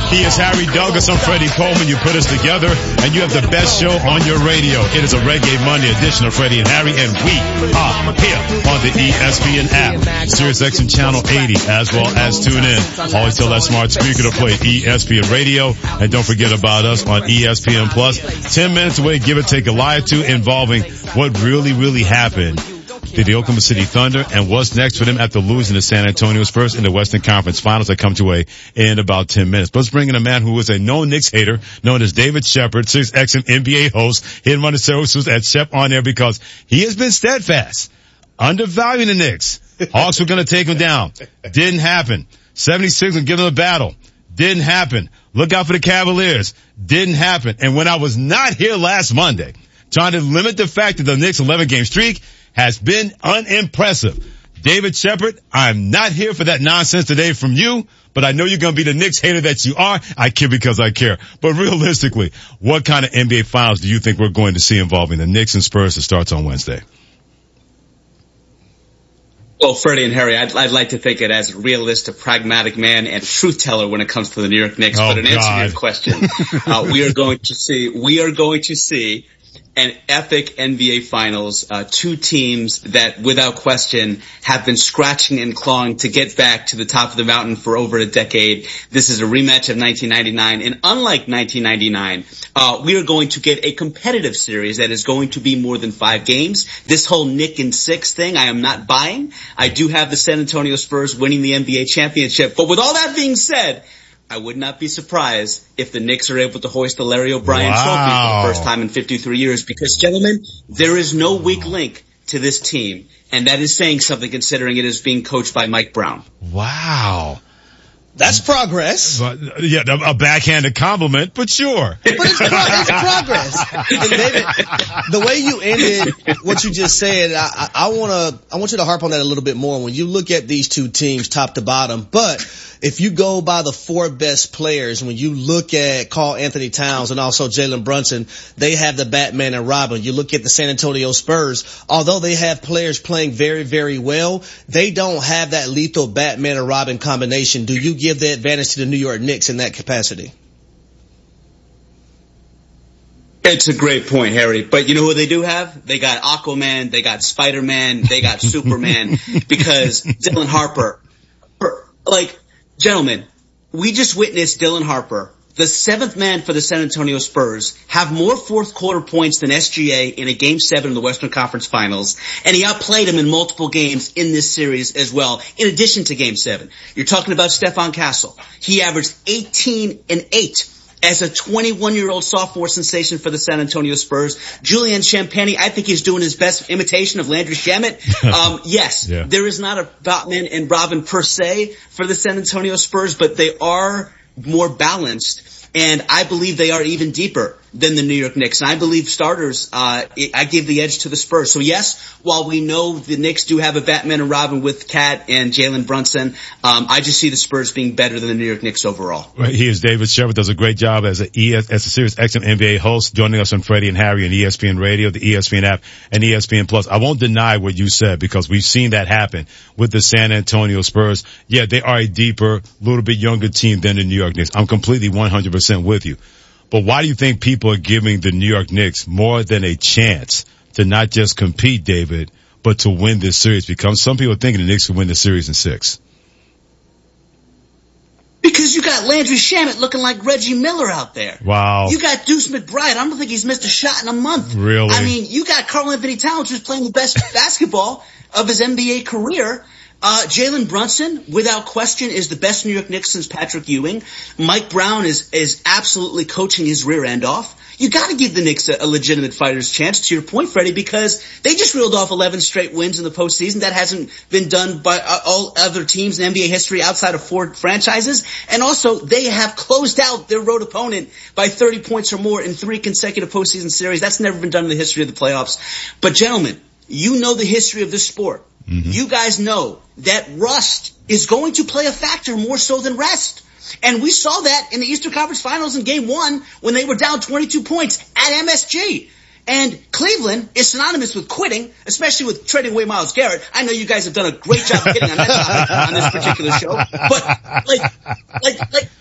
He is Harry Douglas. I'm Freddie Coleman. You put us together, and you have the best show on your radio. It is a Reggae Monday edition of Freddie and Harry, and we are here on the ESPN app, SiriusXM Channel 80, as well as tune in. Always tell that smart speaker to play ESPN Radio, and don't forget about us on ESPN Plus. 10 minutes away, give or take a lie or two, involving what really happened to the Oklahoma City Thunder and what's next for them after losing to San Antonio Spurs in the Western Conference Finals that come to in about 10 minutes. But let's bring in a man who was a known Knicks hater, known as David Shepard, SiriusXM NBA host. He didn't run the services at Shep on there because he has been steadfast, undervaluing the Knicks. Hawks were going to take him down. Didn't happen. 76 and give him a battle. Didn't happen. Look out for the Cavaliers. Didn't happen. And when I was not here last Monday, trying to limit the fact that the Knicks 11-game streak has been unimpressive. David Shepard, I'm not here for that nonsense today from you, but I know you're going to be the Knicks hater that you are. I care because I care. But realistically, what kind of NBA Finals do you think we're going to see involving the Knicks and Spurs that starts on Wednesday? Well, Freddie and Harry, I'd like to think it as a realist, a pragmatic man, and truth teller when it comes to the New York Knicks. But in answer to your question, we are going to see an epic NBA Finals, two teams that without question have been scratching and clawing to get back to the top of the mountain for over a decade. This is a rematch of 1999, and unlike 1999, we are going to get a competitive series that is going to be more than 5 games. This whole Knick in 6 thing, I am not buying. I do have the San Antonio Spurs winning the NBA championship, but with all that being said, I would not be surprised if the Knicks are able to hoist the Larry O'Brien trophy for the first time in 53 years because, gentlemen, there is no weak link to this team, and that is saying something considering it is being coached by Mike Brown. Wow. That's progress. Yeah, a backhanded compliment, but sure. But it's progress. And David, the way you ended what you just said, I want you to harp on that a little bit more. When you look at these two teams top to bottom, but if you go by the 4 best players, when you look at Karl Anthony Towns and also Jalen Brunson, they have the Batman and Robin. You look at the San Antonio Spurs, although they have players playing very, very well, they don't have that lethal Batman and Robin combination. Do you give the advantage to the New York Knicks in that capacity? It's a great point, Harry. But you know who they do have? They got Aquaman, they got Spider-Man, they got Superman, because Dylan Harper, gentlemen, we just witnessed Dylan Harper, the 7th man for the San Antonio Spurs, have more fourth quarter points than SGA in a Game 7 of the Western Conference Finals, and he outplayed him in multiple games in this series as well, in addition to Game 7. You're talking about Stephon Castle. He averaged 18 and 8 as a 21-year-old sophomore sensation for the San Antonio Spurs. Julian Champagnie, I think he's doing his best imitation of Landry Shamet. Yes, yeah. There is not a Batman and Robin per se for the San Antonio Spurs, but they are more balanced, and I believe they are even deeper than the New York Knicks. And I believe starters, I give the edge to the Spurs. So yes, while we know the Knicks do have a Batman and Robin with Cat and Jalen Brunson, I just see the Spurs being better than the New York Knicks overall. Right, he is David Shepard, does a great job as a SiriusXM NBA host, joining us on Freddie and Harry on ESPN Radio, the ESPN app, and ESPN Plus. I won't deny what you said because we've seen that happen with the San Antonio Spurs. Yeah, they are a deeper, little bit younger team than the New York Knicks. I'm completely 100% with you. But why do you think people are giving the New York Knicks more than a chance to not just compete, David, but to win this series? Because some people are thinking the Knicks can win the series in 6. Because you got Landry Shamet looking like Reggie Miller out there. Wow. You got Deuce McBride. I don't think he's missed a shot in a month. Really? I mean, you got Karl Anthony Towns who's playing the best basketball of his NBA career. Jalen Brunson, without question, is the best New York Knicks since Patrick Ewing. Mike Brown is absolutely coaching his rear end off. You got to give the Knicks a legitimate fighter's chance, to your point, Freddie, because they just reeled off 11 straight wins in the postseason. That hasn't been done by all other teams in NBA history outside of 4 franchises. And also, they have closed out their road opponent by 30 points or more in 3 consecutive postseason series. That's never been done in the history of the playoffs. But gentlemen, you know the history of this sport. Mm-hmm. You guys know that rust is going to play a factor more so than rest. And we saw that in the Eastern Conference Finals in Game 1 when they were down 22 points at MSG. And Cleveland is synonymous with quitting, especially with trading away Myles Garrett. I know you guys have done a great job hitting on that topic on this particular show. But, let's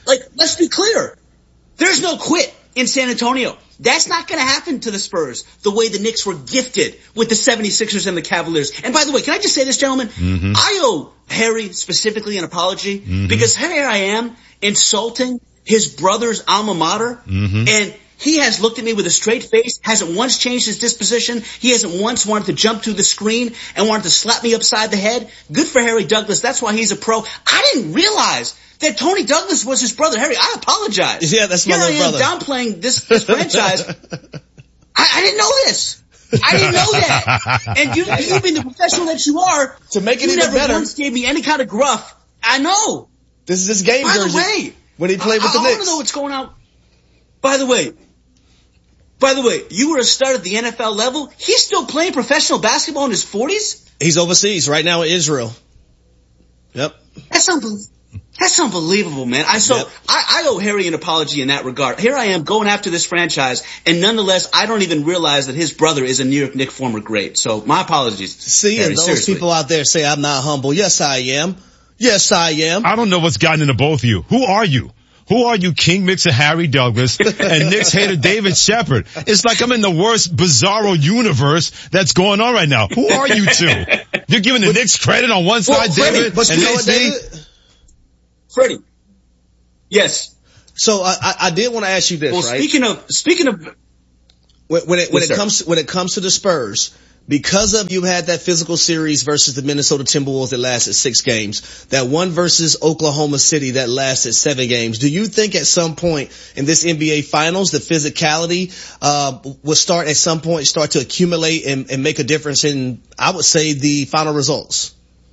let's be clear. There's no quit in San Antonio. That's not going to happen to the Spurs the way the Knicks were gifted with the 76ers and the Cavaliers. And by the way, can I just say this, gentlemen? Mm-hmm. I owe Harry specifically an apology because here I am insulting his brother's alma mater, and he has looked at me with a straight face, hasn't once changed his disposition. He hasn't once wanted to jump through the screen and wanted to slap me upside the head. Good for Harry Douglas. That's why he's a pro. I didn't realize that Tony Douglas was his brother. Harry, I apologize. Yeah, that's my little brother. Here I am downplaying this franchise. I didn't know this. I didn't know that. And you being the professional that you are, to make it you even never better, once gave me any kind of gruff. I know. This is his game jersey. By the way, when he played with the Knicks. I want to know what's going on. By the way, you were a star at the NFL level. He's still playing professional basketball in his 40s? He's overseas right now in Israel. Yep. That's unbelievable, man. I owe Harry an apology in that regard. Here I am going after this franchise, and nonetheless, I don't even realize that his brother is a New York Knicks former great. So my apologies. See, Harry, and those seriously. People out there say I'm not humble. Yes, I am. Yes, I am. I don't know what's gotten into both of you. Who are you? Who are you, King Mixer Harry Douglas and Knicks hater David Shepard? It's like I'm in the worst bizarro universe that's going on right now. Who are you two? You're giving the Knicks credit on one side, David, but and you know what, David? Freddie. Yes. So I did want to ask you this, right? Speaking of when it comes to the Spurs, because of you had that physical series versus the Minnesota Timberwolves that lasted 6 games, that one versus Oklahoma City that lasted 7 games, do you think at some point in this NBA Finals the physicality will start to accumulate and make a difference in, I would say, the final results?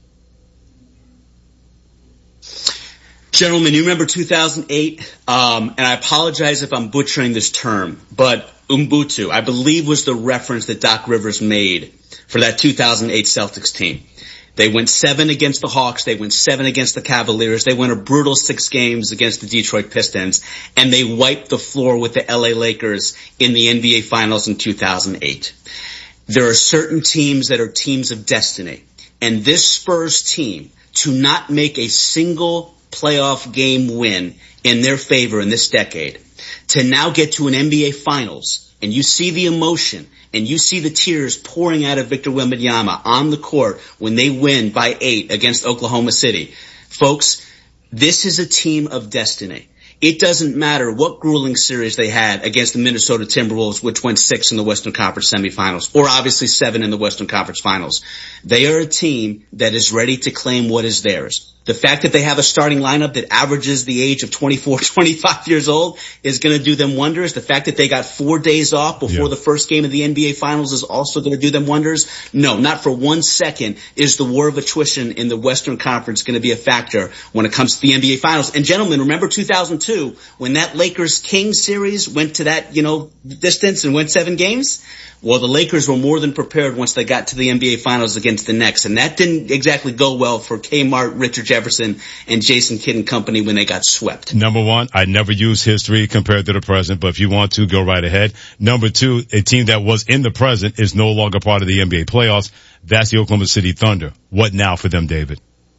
Gentlemen, you remember 2008, and I apologize if I'm butchering this term, but Ubuntu, I believe, was the reference that Doc Rivers made for that 2008 Celtics team. They went 7 against the Hawks. They went 7 against the Cavaliers. They went a brutal 6 games against the Detroit Pistons, and they wiped the floor with the LA Lakers in the NBA Finals in 2008. There are certain teams that are teams of destiny, and this Spurs team, to not make a single playoff game win in their favor in this decade, to now get to an NBA Finals, and you see the emotion, and you see the tears pouring out of Victor Wembanyama on the court when they win by 8 against Oklahoma City. Folks, this is a team of destiny. It doesn't matter what grueling series they had against the Minnesota Timberwolves, which went 6 in the Western Conference semifinals, or obviously 7 in the Western Conference finals. They are a team that is ready to claim what is theirs. The fact that they have a starting lineup that averages the age of 24, 25 years old is going to do them wonders. The fact that they got 4 days off before the first game of the NBA Finals is also going to do them wonders. No, not for 1 second is the war of attrition in the Western Conference going to be a factor when it comes to the NBA Finals. And gentlemen, remember 2002 when that Lakers-Kings series went to that, distance and went 7 games? Well, the Lakers were more than prepared once they got to the NBA Finals against the Knicks, and that didn't exactly go well for Kmart, Richard Jefferson, and Jason Kidd and company when they got swept. Number one, I never use history compared to the present, but if you want to, go right ahead. Number two, a team that was in the present is no longer part of the NBA playoffs. That's the Oklahoma City Thunder. What now for them, David?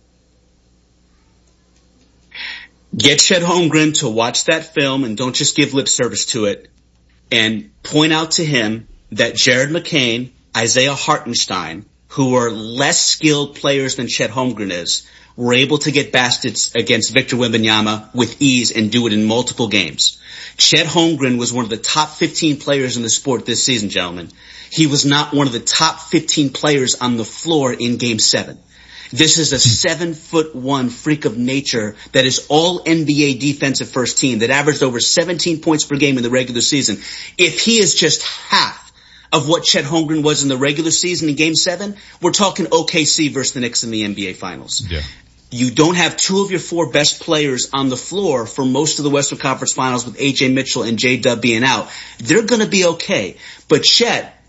Get Chet Holmgren to watch that film and don't just give lip service to it, and point out to him that Jared McCain, Isaiah Hartenstein, who are less skilled players than Chet Holmgren is, were able to get baskets against Victor Wembanyama with ease and do it in multiple games. Chet Holmgren was one of the top 15 players in the sport this season, gentlemen. He was not one of the top 15 players on the floor in Game 7. This is a 7'1" freak of nature that is all NBA defensive first team that averaged over 17 points per game in the regular season. If he is just half of what Chet Holmgren was in the regular season in Game 7, we're talking OKC versus the Knicks in the NBA Finals. Yeah. You don't have 2 of your 4 best players on the floor for most of the Western Conference Finals with A.J. Mitchell and J-Dub being out. They're going to be okay. But Chet,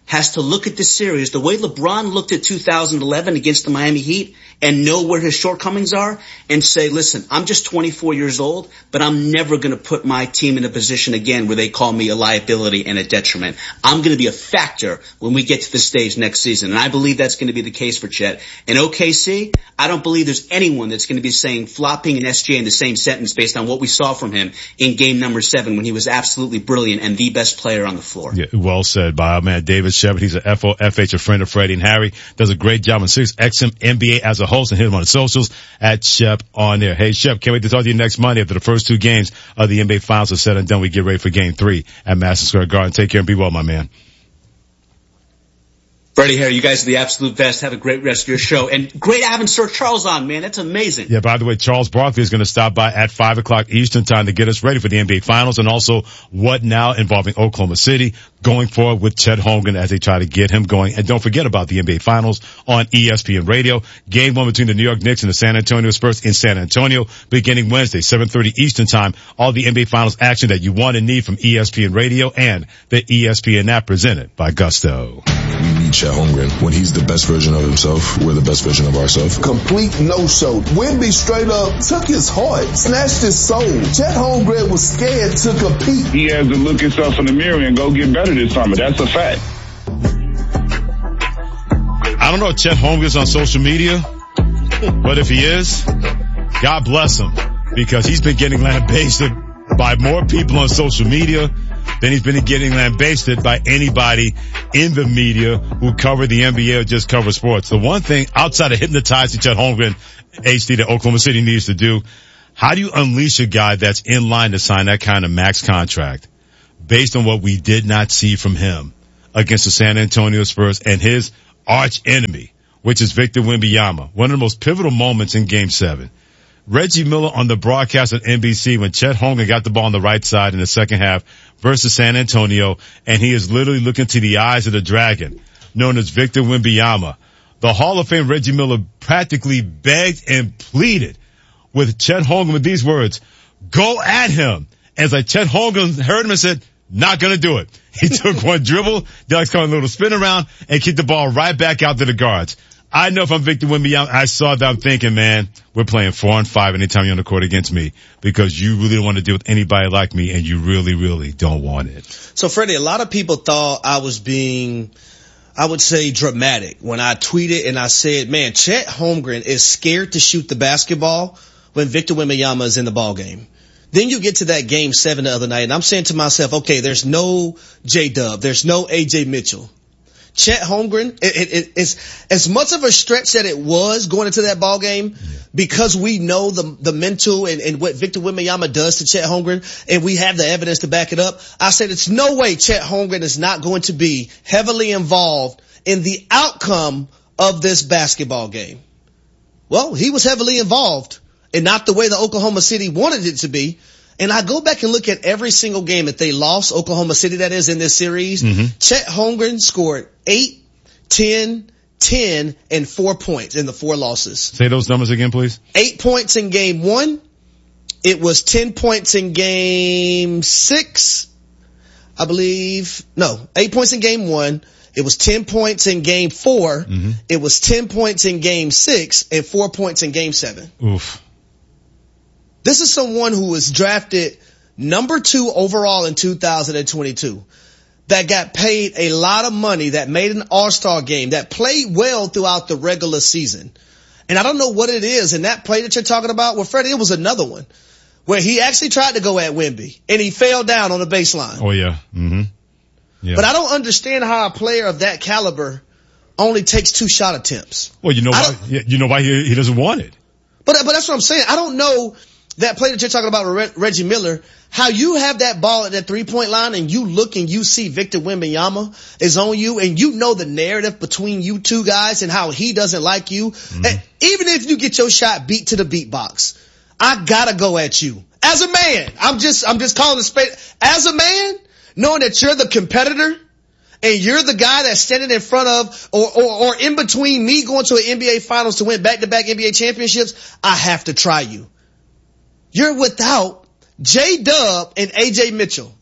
has to look at this series the way LeBron looked at 2011 against the Miami Heat and know where his shortcomings are and say, listen, I'm just 24 years old, but I'm never going to put my team in a position again where they call me a liability and a detriment. I'm going to be a factor when we get to the stage next season. And I believe that's going to be the case for Chet. In OKC, I don't believe there's anyone that's going to be saying flopping and SGA in the same sentence based on what we saw from him in game number 7 when he was absolutely brilliant and the best player on the floor. Yeah, well said by our man David Shepard. He's a FOFH, a friend of Freddie and Harry. Does a great job on Sirius XM NBA as a host, and hit him on the socials at Shep on there. Hey Shep, can't wait to talk to you next Monday after the first 2 games of the NBA Finals are said and done. We get ready for game 3 at Madison Square Garden. Take care and be well, my man. Freddie, Harry, you guys are the absolute best. Have a great rest of your show. And great having Sir Charles on, man. That's amazing. Yeah, by the way, Charles Barkley is going to stop by at 5 o'clock Eastern time to get us ready for the NBA Finals, and also What Now involving Oklahoma City going forward with Chet Holmgren as they try to get him going. And don't forget about the NBA Finals on ESPN Radio. Game 1 between the New York Knicks and the San Antonio Spurs in San Antonio beginning Wednesday, 7:30 Eastern time. All the NBA Finals action that you want and need from ESPN Radio and the ESPN app presented by Gusto. We need Chet Holmgren. When he's the best version of himself, we're the best version of ourselves. Complete no-show. Wemby straight up took his heart, snatched his soul. Chet Holmgren was scared to compete. He has to look himself in the mirror and go get better this summer. That's a fact. I don't know if Chet Holmgren's on social media, but if he is, God bless him, because he's been getting lambasted by more people on social media than he's been getting lambasted by anybody in the media who cover the NBA or just cover sports. The one thing outside of hypnotizing Chet Holmgren, HD, that Oklahoma City needs to do, how do you unleash a guy that's in line to sign that kind of max contract based on what we did not see from him against the San Antonio Spurs and his arch enemy, which is Victor Wembanyama? One of the most pivotal moments in Game 7. Reggie Miller on the broadcast on NBC when Chet Holmgren got the ball on the right side in the second half versus San Antonio, and he is literally looking to the eyes of the dragon, known as Victor Wembanyama. The Hall of Fame Reggie Miller practically begged and pleaded with Chet Holmgren with these words, "Go at him." As like Chet Holmgren heard him and said, "Not gonna do it." He took one dribble, Derek's coming a little spin around, and kicked the ball right back out to the guards. I know if I'm Victor Wembanyama, I saw that, I'm thinking, man, we're playing 4-on-5 anytime you're on the court against me, because you really don't want to deal with anybody like me, and you really, really don't want it. So, Freddie, a lot of people thought I was being, I would say, dramatic when I tweeted and I said, man, Chet Holmgren is scared to shoot the basketball when Victor Wembanyama is in the ball game. Then you get to that Game 7 the other night, and I'm saying to myself, okay, there's no J-Dub, there's no A.J. Mitchell. Chet Holmgren, it's as much of a stretch that it was going into that ball game, because we know the mental and what Victor Wembanyama does to Chet Holmgren, and we have the evidence to back it up. I said it's no way Chet Holmgren is not going to be heavily involved in the outcome of this basketball game. Well, he was heavily involved, and not the way the Oklahoma City wanted it to be. And I go back and look at every single game that they lost, Oklahoma City that is, in this series. Chet Holmgren scored 8, 10, 10, and 4 points in the 4 losses. Say those numbers again, please. 8 points in Game 1. It was 10 points in Game 6, I believe. No, 8 points in Game 1. It was 10 points in Game 4. It was 10 points in Game 6 and 4 points in Game 7. Oof. This is someone who was drafted number 2 overall in 2022, that got paid a lot of money, that made an all-star game, that played well throughout the regular season. And I don't know what it is in that play that you're talking about. Well, Freddie, it was another one where he actually tried to go at Wemby and he fell down on the baseline. Oh, yeah. Yeah. But I don't understand how a player of that caliber only takes 2 shot attempts. Well, you know why he doesn't want it. But that's what I'm saying. I don't know that play that you're talking about with Reggie Miller, how you have that ball at that 3-point line and you look and you see Victor Wembanyama is on you, and you know the narrative between you two guys and how he doesn't like you. And even if you get your shot beat to the beatbox, I gotta go at you. As a man, I'm just calling it spade. As a man, knowing that you're the competitor and you're the guy that's standing in front of or in between me going to an NBA Finals to win back-to-back NBA championships, I have to try you. You're without J-Dub and A.J. Mitchell.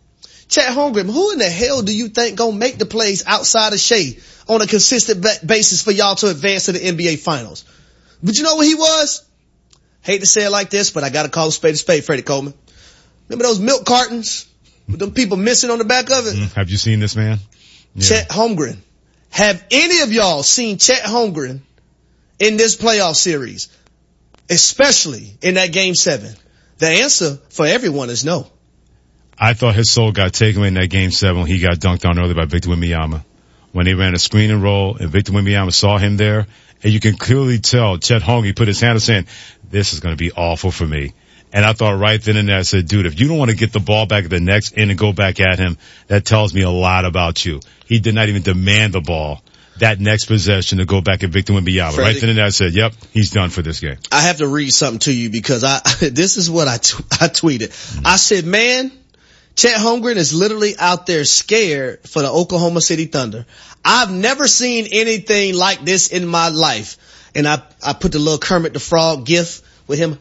Chet Holmgren, who in the hell do you think gonna make the plays outside of Shea on a consistent basis for y'all to advance to the NBA Finals? But you know what he was? Hate to say it like this, but I gotta call a spade, Freddie Coleman. Remember those milk cartons with them people missing on the back of it? Have you seen this man? Yeah. Chet Holmgren. Have any of y'all seen Chet Holmgren in this playoff series? Especially in that game 7. The answer for everyone is no. I thought his soul got taken away in that game 7 when he got dunked on early by Victor Wembanyama. When they ran a screen and roll and Victor Wembanyama saw him there, and you can clearly tell Chet Holmgren put his hand up saying, this is going to be awful for me. And I thought right then and there, I said, dude, if you don't want to get the ball back at the next inning and go back at him, that tells me a lot about you. He did not even demand the ball that next possession to go back at Victor Wembanyama. Freddie, right then and there, I said, yep, he's done for this game. I have to read something to you because this is what I tweeted. Mm-hmm. I said, man, Chet Holmgren is literally out there scared for the Oklahoma City Thunder. I've never seen anything like this in my life. And I put the little Kermit the Frog gif with him.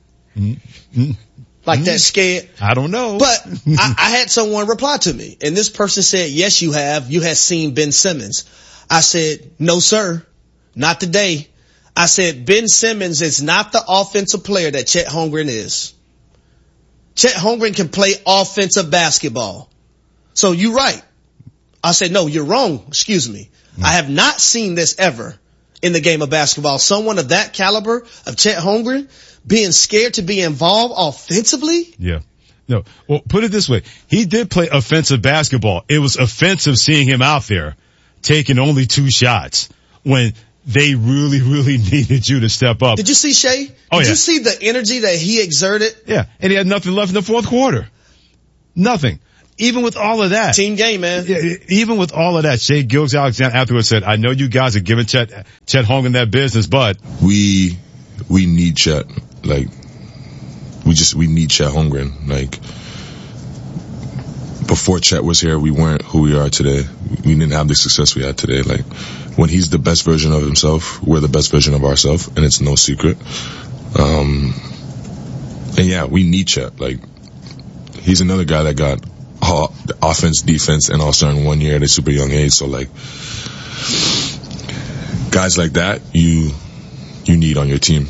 Like that scared. I don't know. But I had someone reply to me. And this person said, yes, you have. You have seen Ben Simmons. I said, no, sir. Not today. I said, Ben Simmons is not the offensive player that Chet Holmgren is. Chet Holmgren can play offensive basketball. So you're right. I said, no, you're wrong. Excuse me. I have not seen this ever in the game of basketball. Someone of that caliber of Chet Holmgren being scared to be involved offensively. Yeah. No. Well, put it this way. He did play offensive basketball. It was offensive seeing him out there taking only 2 shots when they really, really needed you to step up. Did you see Shea? Did you see the energy that he exerted? Yeah. And he had nothing left in the fourth quarter. Nothing. Even with all of that. Team game, man. Yeah, even with all of that, Shea Gilgeous-Alexander afterwards said, I know you guys are giving Chet Holmgren that business, but we need Chet. Like, we need Chet Holmgren. Like, before Chet was here, we weren't who we are today. We didn't have the success we had today. Like, when he's the best version of himself, we're the best version of ourselves, and it's no secret. And yeah, we need Chet. Like, he's another guy that got offense, defense, and all-star in 1 year at a super young age. So, like, guys like that, you need on your team.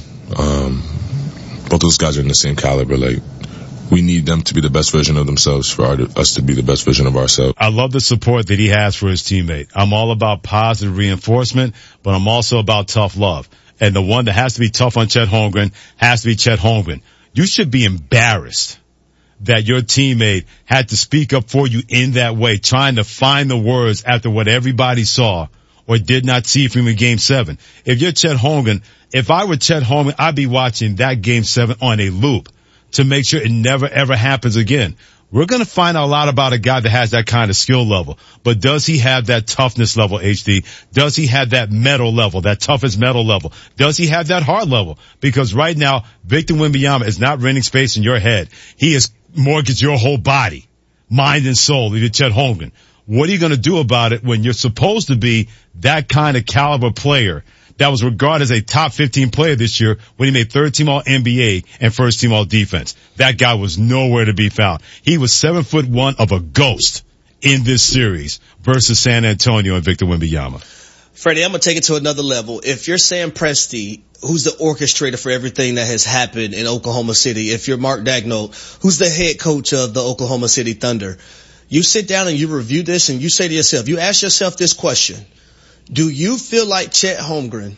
Both those guys are in the same caliber. Like, we need them to be the best version of themselves for us to be the best version of ourselves. I love the support that he has for his teammate. I'm all about positive reinforcement, but I'm also about tough love. And the one that has to be tough on Chet Holmgren has to be Chet Holmgren. You should be embarrassed that your teammate had to speak up for you in that way, trying to find the words after what everybody saw or did not see from in Game 7. If you're Chet Holmgren, if I were Chet Holmgren, I'd be watching that Game 7 on a loop to make sure it never, ever happens again. We're going to find out a lot about a guy that has that kind of skill level. But does he have that toughness level, HD? Does he have that metal level, that toughest metal level? Does he have that heart level? Because right now, Victor Wembanyama is not renting space in your head. He is mortgaged your whole body, mind and soul, if you're Chet Holmgren. What are you going to do about it when you're supposed to be that kind of caliber player that was regarded as a top 15 player this year when he made third team all NBA and first team all defense? That guy was nowhere to be found. He was 7'1" of a ghost in this series versus San Antonio and Victor Wembanyama. Freddie, I'm going to take it to another level. If you're Sam Presti, who's the orchestrator for everything that has happened in Oklahoma City, if you're Mark Daigneault, who's the head coach of the Oklahoma City Thunder, you sit down and you review this and you say to yourself, you ask yourself this question: do you feel like Chet Holmgren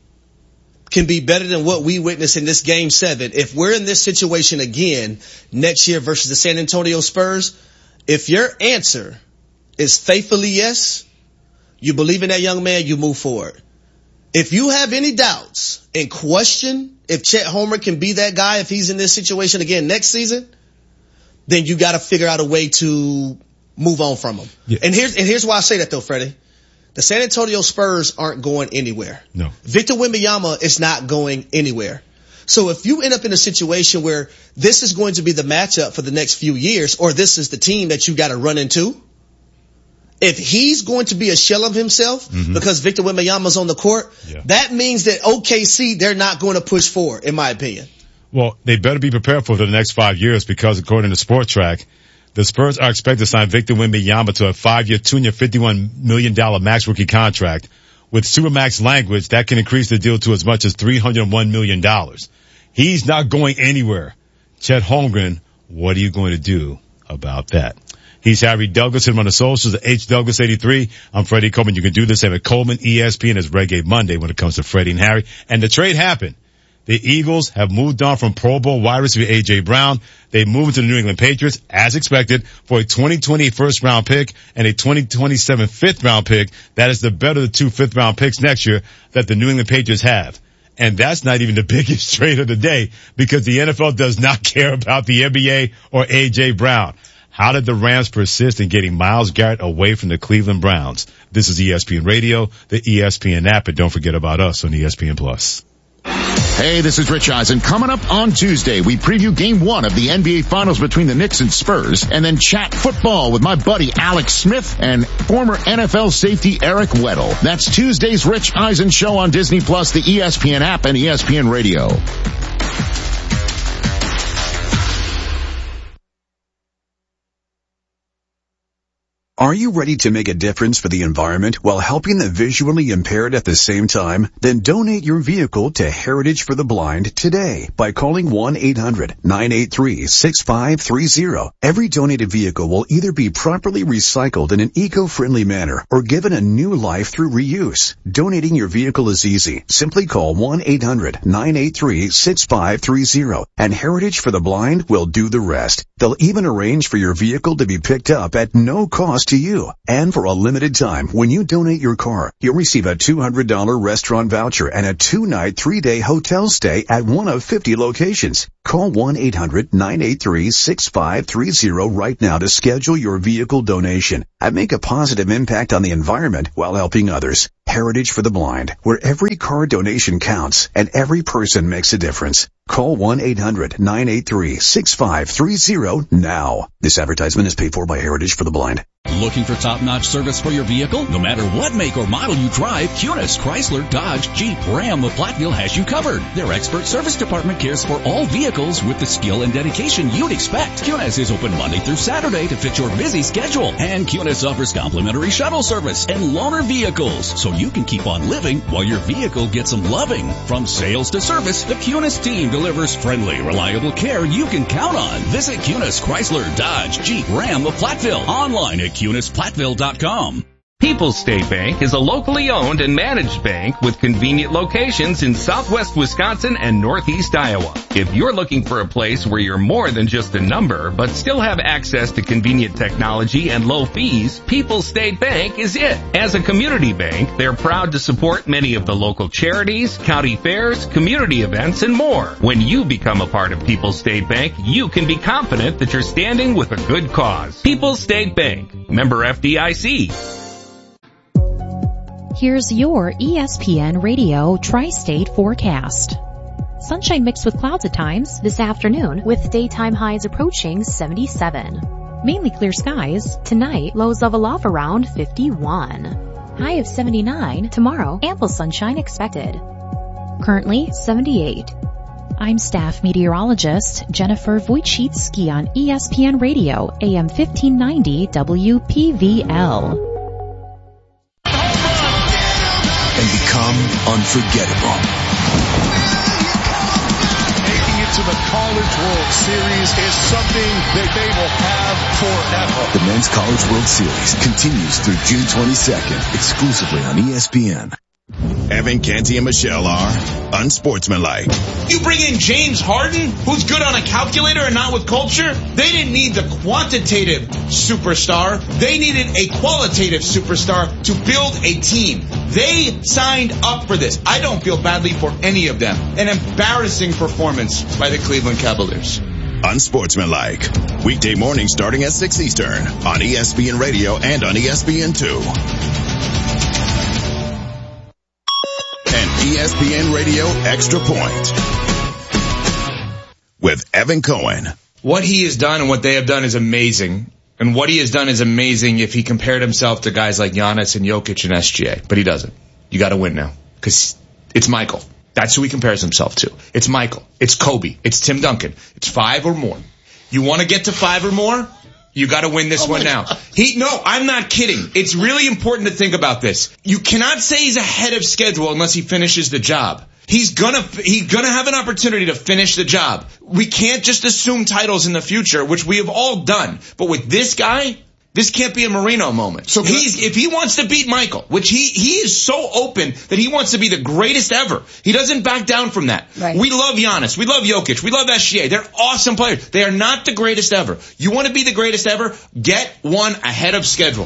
can be better than what we witnessed in this Game 7 if we're in this situation again next year versus the San Antonio Spurs? If your answer is faithfully yes, you believe in that young man, you move forward. If you have any doubts and question if Chet Holmgren can be that guy if he's in this situation again next season, then you got to figure out a way to move on from him. Yeah. And here's why I say that though, Freddie. The San Antonio Spurs aren't going anywhere. No. Victor Wembanyama is not going anywhere. So if you end up in a situation where this is going to be the matchup for the next few years, or this is the team that you got to run into, if he's going to be a shell of himself because Victor Wembanyama's on the court, that means that OKC, they're not going to push forward, in my opinion. Well, they better be prepared for the next 5 years because according to Sport Track, The Spurs are expected to sign Victor Wembanyama to a 5-year, $251 million max rookie contract. With Supermax language, that can increase the deal to as much as $301 million. He's not going anywhere. Chet Holmgren, what are you going to do about that? He's Harry Douglas. Hit him on the socials at HDouglas83. I'm Freddie Coleman. You can do this at Coleman ESPN as Reggae Monday when it comes to Freddie and Harry. And the trade happened. The Eagles have moved on from Pro Bowl wide receiver A.J. Brown. They moved to the New England Patriots, as expected, for a 2020 first-round pick and a 2027 fifth-round pick. That is the better of the 2 fifth-round picks next year that the New England Patriots have. And that's not even the biggest trade of the day because the NFL does not care about the NBA or A.J. Brown. How did the Rams persist in getting Myles Garrett away from the Cleveland Browns? This is ESPN Radio, the ESPN app, and don't forget about us on ESPN+. Hey, this is Rich Eisen. Coming up on Tuesday, we preview Game 1 of the NBA Finals between the Knicks and Spurs, and then chat football with my buddy Alex Smith and former NFL safety Eric Weddle. That's Tuesday's Rich Eisen Show on Disney+, the ESPN app, and ESPN Radio. Are you ready to make a difference for the environment while helping the visually impaired at the same time? Then donate your vehicle to Heritage for the Blind today by calling 1-800-983-6530. Every donated vehicle will either be properly recycled in an eco-friendly manner or given a new life through reuse. Donating your vehicle is easy. Simply call 1-800-983-6530 and Heritage for the Blind will do the rest. They'll even arrange for your vehicle to be picked up at no cost to you. And for a limited time, when you donate your car, you'll receive a $200 restaurant voucher and a 2-night, 3-day hotel stay at one of 50 locations. Call 1-800-983-6530 right now to schedule your vehicle donation and make a positive impact on the environment while helping others. Heritage for the Blind, where every car donation counts and every person makes a difference. Call 1-800-983-6530 now. This advertisement is paid for by Heritage for the Blind. Looking for top-notch service for your vehicle? No matter what make or model you drive, Cunis, Chrysler, Dodge, Jeep, Ram of Platteville has you covered. Their expert service department cares for all vehicles with the skill and dedication you'd expect. Cunis is open Monday through Saturday to fit your busy schedule. And Cunis offers complimentary shuttle service and loaner vehicles, so you can keep on living while your vehicle gets some loving. From sales to service, the Cunis team delivers friendly, reliable care you can count on. Visit Cunis, Chrysler, Dodge, Jeep, Ram of Platteville. Online at CunisPlatteville.com. People's State Bank is a locally owned and managed bank with convenient locations in southwest Wisconsin and northeast Iowa. If you're looking for a place where you're more than just a number, but still have access to convenient technology and low fees, People's State Bank is it. As a community bank, they're proud to support many of the local charities, county fairs, community events, and more. When you become a part of People's State Bank, you can be confident that you're standing with a good cause. People's State Bank, member FDIC. Here's your ESPN Radio Tri-State forecast. Sunshine mixed with clouds at times this afternoon with daytime highs approaching 77. Mainly clear skies. Tonight, lows level off around 51. High of 79. Tomorrow, ample sunshine expected. Currently, 78. I'm staff meteorologist Jennifer Wojcicki on ESPN Radio, AM 1590 WPVL. And become unforgettable. Making it to the College World Series is something that they will have forever. The Men's College World Series continues through June 22nd, exclusively on ESPN. Evan Canty and Michelle are unsportsmanlike. You bring in James Harden, who's good on a calculator and not with culture? They didn't need the quantitative superstar. They needed a qualitative superstar to build a team. They signed up for this. I don't feel badly for any of them. An embarrassing performance by the Cleveland Cavaliers. Unsportsmanlike. Weekday mornings starting at 6 Eastern on ESPN Radio and on ESPN2. ESPN Radio Extra Point with Evan Cohen. What he has done and what they have done is amazing. And what he has done is amazing if he compared himself to guys like Giannis and Jokic and SGA. But he doesn't. You got to win now because it's Michael. That's who he compares himself to. It's Michael. It's Kobe. It's Tim Duncan. It's 5 or more. You want to get to 5 or more? You got to win this one now. I'm not kidding. It's really important to think about this. You cannot say he's ahead of schedule unless he finishes the job. He's gonna have an opportunity to finish the job. We can't just assume titles in the future, which we have all done. But with this guy, this can't be a Marino moment. So if he wants to beat Michael, which he is so open that he wants to be the greatest ever. He doesn't back down from that. Right. We love Giannis. We love Jokic. We love SGA. They're awesome players. They are not the greatest ever. You want to be the greatest ever? Get one ahead of schedule.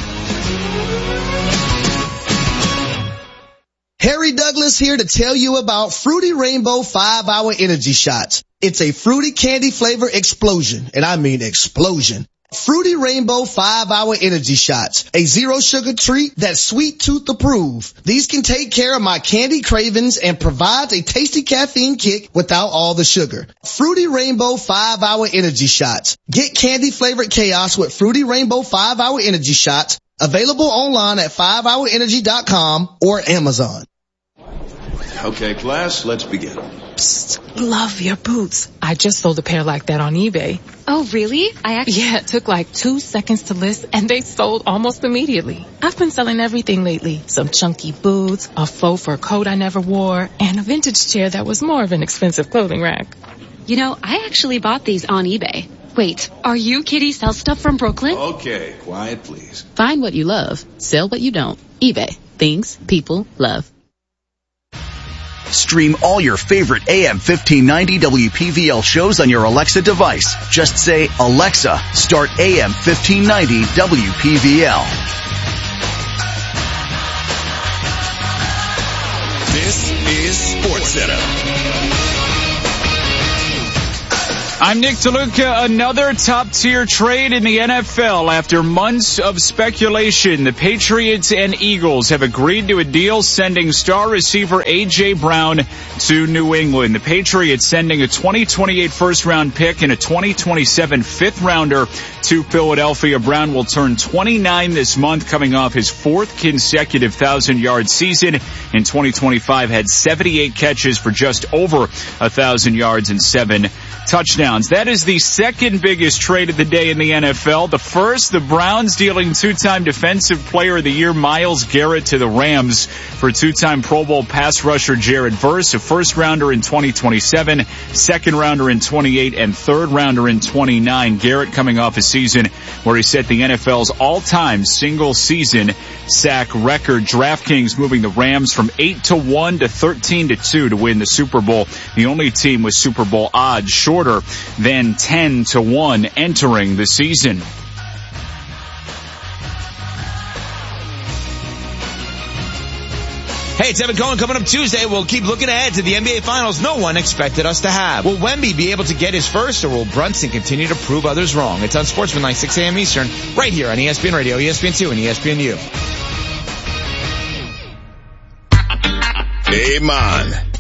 Harry Douglas here to tell you about Fruity Rainbow 5-Hour Energy Shots. It's a fruity candy flavor explosion, and I mean explosion. Fruity Rainbow 5-Hour Energy Shots, a zero sugar treat that's sweet tooth approved. These can take care of my candy cravings and provide a tasty caffeine kick without all the sugar. Fruity Rainbow 5-Hour Energy Shots. Get candy flavored chaos with Fruity Rainbow 5-Hour Energy Shots. Available online at 5hourenergy.com or Amazon. Okay, class, let's begin. Psst, love your boots. I just sold a pair like that on eBay. Oh, really? Yeah, it took like 2 seconds to list and they sold almost immediately. I've been selling everything lately. Some chunky boots, a faux fur coat I never wore, and a vintage chair that was more of an expensive clothing rack. You know, I actually bought these on eBay. Wait, are you Kitty Sell Stuff from Brooklyn? Okay, quiet please. Find what you love. Sell what you don't. eBay. Things people love. Stream all your favorite AM 1590 WPVL shows on your Alexa device. Just say, Alexa, start AM 1590 WPVL. This is SportsCenter. I'm Nick DeLuca. Another top-tier trade in the NFL. After months of speculation, the Patriots and Eagles have agreed to a deal sending star receiver A.J. Brown to New England. The Patriots sending a 2028 first-round pick and a 2027 fifth-rounder to Philadelphia. Brown will turn 29 this month, coming off his fourth consecutive 1,000-yard season. In 2025, had 78 catches for just over 1,000 yards and 7 touchdowns. That is the second biggest trade of the day in the NFL. The first, the Browns dealing two-time Defensive Player of the Year Myles Garrett to the Rams for two-time Pro Bowl pass rusher Jared Verse, a first-rounder in 2027, second-rounder in 28, and third-rounder in 29. Garrett coming off a season where he set the NFL's all-time single-season sack record. DraftKings moving the Rams from 8-1 to 13-2 to win the Super Bowl. The only team with Super Bowl odds shorter than 10-1 entering the season. Hey, it's Evan Cohen coming up Tuesday. We'll keep looking ahead to the NBA Finals no one expected us to have. Will Wemby be able to get his first, or will Brunson continue to prove others wrong? It's on Sportsmanlike, 6 a.m. Eastern, right here on ESPN Radio, ESPN2, and ESPNU. Hey, man.